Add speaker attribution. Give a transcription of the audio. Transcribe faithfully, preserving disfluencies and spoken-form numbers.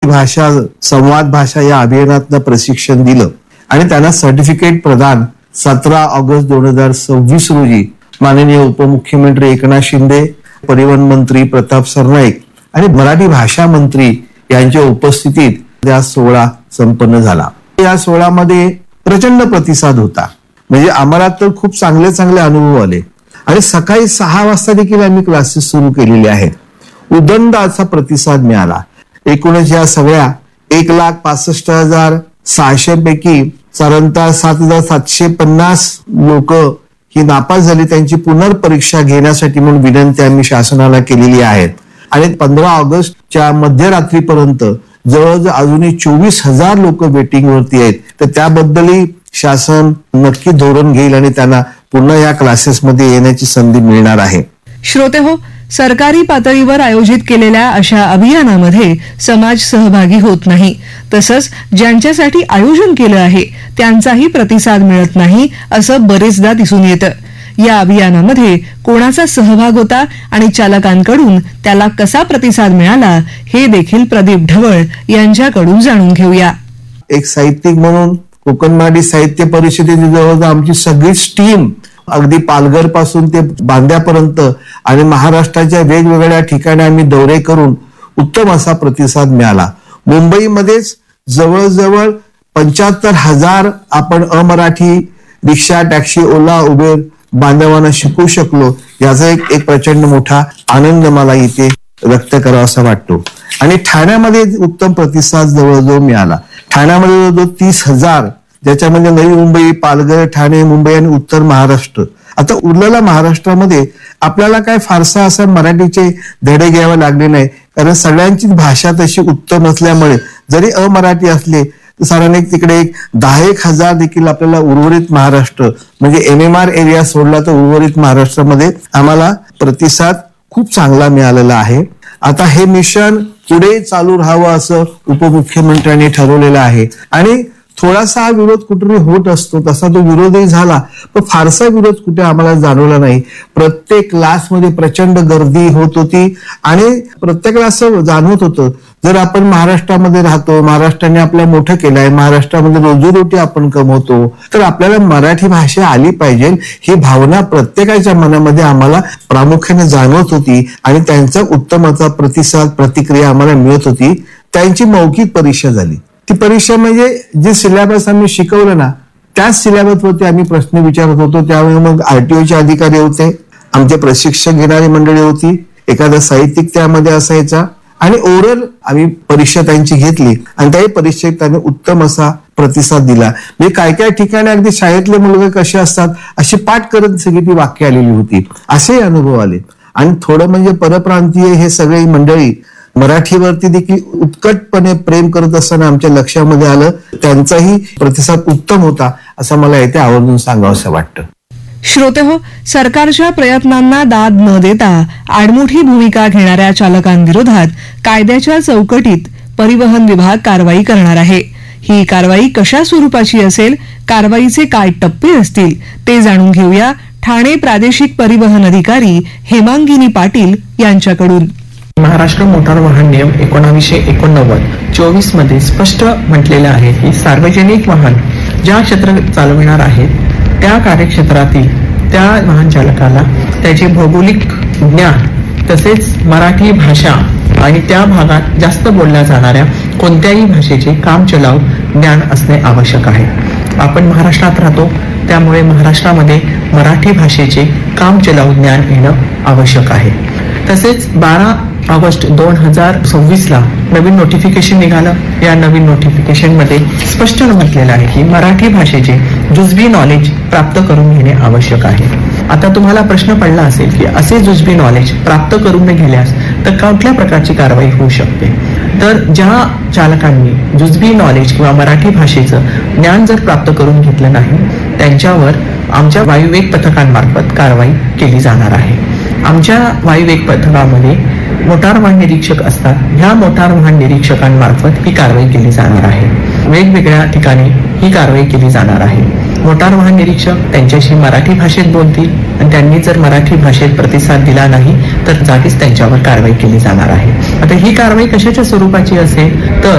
Speaker 1: भाषा संवाद भाषा या अभियानातनं प्रशिक्षण दिलं आणि त्यांना सर्टिफिकेट प्रदान सतरा ऑगस्ट दोन हजार सव्वीस रोजी माननीय उपमुख्यमंत्री एकनाथ शिंदे, परिवहन मंत्री प्रताप सरनाईक आणि मराठी भाषा मंत्री यांच्या उपस्थितीत या सोहळा संपन्न झाला. या सोहळ्यामध्ये प्रचंड प्रतिसाद होता. म्हणजे आम्हाला तर खूप चांगले चांगले अनुभव आले आणि सकाळी सहा वाजता देखील आम्ही क्लासेस सुरू केलेले आहेत. उदंड असा प्रतिसाद मिळाला. एकूणच या सगळ्या एक लाख पासष्ट हजार सहाशे पैकी साधारणतः सात हजार सातशे पन्नास लोक ही नापास झाली. त्यांची पुनर्परीक्षा घेण्यासाठी म्हणून विनंती आम्ही शासनाला केलेली आहेत आणि पंधरा ऑगस्टच्या मध्यरात्रीपर्यंत जवळजवळ अजूनही चोवीस हजार लोक वेटिंग वरती आहेत. तर त्याबद्दलही शासन नक्की धोरण घेईल आणि त्यांना पुन्हा या क्लासेसमध्ये येण्याची संधी मिळणार आहे.
Speaker 2: श्रोते हो, सरकारी पातळीवर आयोजित केलेल्या अशा अभियानामध्ये समाज सहभागी होत नाही, तसंच ज्यांच्यासाठी आयोजन केलं आहे त्यांचाही प्रतिसाद मिळत नाही असं बरेचदा दिसून येतं. या अभियानामध्ये कोणाचा सहभाग होता आणि चालकांकडून त्याला कसा प्रतिसाद मिळाला हे देखील प्रदीप ढवळ यांच्याकडून जाणून घेऊया.
Speaker 1: एक साहित्यिक म्हणून कोकण मराठी साहित्य परिषदेची जवळजवळ आमची सगळीच टीम अगदी पालघर पासून ते बांद्यापर्यंत आणि महाराष्ट्राच्या वेगवेगळ्या ठिकाणी आम्ही दौरे करून उत्तम असा प्रतिसाद मिळाला. मुंबईमध्येच जवळजवळ पंच्याहत्तर हजार आपण अमराठी रिक्षा, टॅक्सी, ओला, उबेर बांधवांना शिकवू शकलो याचा एक एक प्रचंड मोठा आनंद मला इथे व्यक्त करावा असा वाटतो. आणि ठाण्यामध्ये उत्तम प्रतिसाद जवळजवळ मिळाला. ठाण्यामध्ये जवळजवळ तीस हजार, ज्याच्यामध्ये नवी मुंबई, पालघर, ठाणे, मुंबई आणि उत्तर महाराष्ट्र. आता उरलेल्या महाराष्ट्रामध्ये आपल्याला काय फारसा असा मराठीचे धडे घ्यावे लागले नाही, कारण सगळ्यांचीच भाषा तशी उत्तम असल्यामुळे जरी अमराठी असले तर साधारण तिकडे एक दहा एक हजार देखील आपल्याला उर्वरित महाराष्ट्र म्हणजे एम एम आर एरिया सोडला तर उर्वरित महाराष्ट्रामध्ये आम्हाला प्रतिसाद खूप चांगला मिळालेला आहे. आता हे मिशन पुढे चालू राहावं असं उपमुख्यमंत्र्यांनी ठरवलेलं आहे आणि थोडासा हा विरोध कुठेतरी होत असतो, तसा तो विरोधही झाला पण फारसा विरोध कुठे आम्हाला जाणवला नाही. प्रत्येक क्लासमध्ये प्रचंड गर्दी होत होती आणि प्रत्येकाला असं जाणवत होतं जर आपण महाराष्ट्रामध्ये राहतो, महाराष्ट्राने आपल्या मोठं केलंय, महाराष्ट्रामध्ये रोजीरोटी आपण कमवतो, तर आपल्याला मराठी भाषा आली पाहिजे ही भावना प्रत्येकाच्या मनामध्ये आम्हाला प्रामुख्याने जाणवत होती आणि त्यांचा उत्तमाचा प्रतिसाद प्रतिक्रिया आम्हाला मिळत होती. त्यांची मौखिक परीक्षा झाली. ती परीक्षा म्हणजे जे सिलेबस आम्ही शिकवलं ना त्याच सिलेबस वरती आम्ही प्रश्न विचारत होतो. त्यावेळी मग आरटीओचे अधिकारी होते, आमचे प्रशिक्षक घेणारी मंडळी होती, एखादा साहित्यिक त्यामध्ये असायचा आणि ओरल आम्ही परीक्षा त्यांची घेतली आणि त्याही परीक्षेत त्यांनी उत्तम असा प्रतिसाद दिला. म्हणजे काय काय ठिकाणी अगदी शाळेतले मुलगे कसे असतात अशी पाठ करत सगळी ती वाक्य आलेली होती. असेही अनुभव आले. आणि थोडं म्हणजे परप्रांतीय हे सगळे मंडळी मराठीवरती देखील उत्कटपणे प्रेम करत असताना आमच्या लक्षामध्ये आलं त्यांचाही प्रतिसाद उत्तम होता असं मला इथे आवर्जून सांगावंसं वाटतं.
Speaker 2: श्रोते हो, सरकारच्या प्रयत्नांना दाद न देता आडमुठी भूमिका घेणाऱ्या चालकांविरोधात कायद्याच्या चौकटीत परिवहन विभाग कारवाई करणार आहे. ही कारवाई कशा स्वरूपाची असेल, कारवाईचे काय टप्पे असतील ते जाणून घेऊया ठाणे प्रादेशिक परिवहन अधिकारी हेमांगिनी पाटील यांच्याकडून.
Speaker 3: महाराष्ट्र मोटार वाहन नियम एकोणावीसशे एकोणनव्वद चोवीस मध्ये स्पष्ट म्हटलेलं आहे की सार्वजनिक वाहन ज्या क्षेत्र चालविणार आहेत त्या कार्यक्षेत्रातील त्या वाहन चालकाला त्याचे भौगोलिक ज्ञान तसेच मराठी भाषा आणि त्या भागात जास्त बोलल्या जाणाऱ्या कोणत्याही भाषेचे काम चलाऊ ज्ञान असणे आवश्यक आहे. आपण महाराष्ट्रात राहतो त्यामुळे महाराष्ट्रामध्ये मराठी भाषेचे काम चलाऊ ज्ञान येणं आवश्यक आहे. तसेच बारा ऑगस्ट दोन हजार सव्वीस ला नवीन नोटिफिकेशन निघालं. या नवीन नोटिफिकेशन मध्ये स्पष्ट म्हटलेलं आहे की मराठी भाषेचे जुजबी नॉलेज प्राप्त करून घेणे आवश्यक आहे. आता तुम्हाला प्रश्न पडला असेल की असे जुजबी नॉलेज प्राप्त करून गेल्यास तर कुठल्या प्रकारची कारवाई होऊ शकते. तर ज्या चालकांनी जुजबी नॉलेज किंवा मराठी भाषेचं ज्ञान जर प्राप्त करून घेतलं नाही त्यांच्यावर आमच्या वायुवेग पथकांमार्फत कारवाई केली जाणार आहे. आमच्या वायुवेग पथकामध्ये मोटार वाहन निरीक्षक असतात. ह्या मोटार वाहन निरीक्षकांमार्फत ही कारवाई केली जाणार आहे. वेगवेगळ्या ठिकाणी ही कारवाई केली जाणार आहे. मोटार वाहन निरीक्षक त्यांच्याशी मराठी भाषेत बोलतील आणि त्यांनी जर मराठी भाषेत प्रतिसाद दिला नाही तर जागीच त्यांच्यावर कारवाई केली जाणार आहे. आता ही कारवाई कशाच्या स्वरूपाची असेल तर